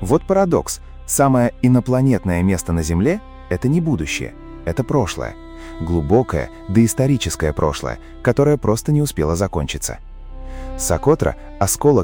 Вот парадокс. Самое инопланетное место на Земле — это не будущее, это прошлое. Глубокое, доисторическое прошлое, которое просто не успело закончиться. Сокотра — осколок